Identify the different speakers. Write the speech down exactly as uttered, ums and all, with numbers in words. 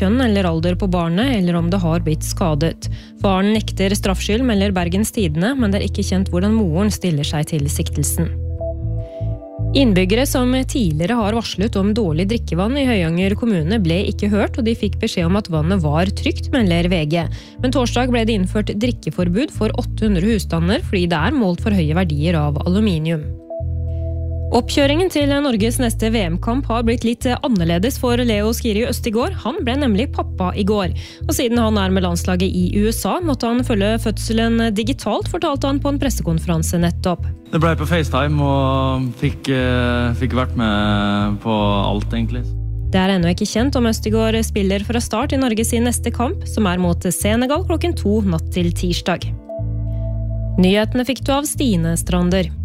Speaker 1: kjønn eller alder på barnet, eller om det har blitt skadet. Faren nekter straffskyld, melder Bergens Tidende, men det er ikke kjent hvordan moren stiller seg til siktelsen. Innbyggere som tidligere har varslet om dårlig drikkevann i Høyanger kommune ble ikke hørt, og de fikk beskjed om at vannet var trygt, melder V G. Men torsdag ble det innført drikkeforbud for åtte hundre husstander, fordi det er målt for høye verdier av aluminium. Oppkjøringen til Norges neste V M-kamp har blitt litt annerledes for Leo Skiri Østigård. Han ble nemlig pappa i går. Og siden han er med landslaget i U S A, måtte han følge fødselen digitalt, fortalte han på en pressekonferanse nettopp.
Speaker 2: Det ble på FaceTime og fikk, fikk vært med på alt egentlig.
Speaker 1: Det er ennå ikke kjent om Østigård spiller fra start i Norges neste kamp, som er mot Senegal klokken to natt til tirsdag. Nyhetene fikk du av Stine Strander.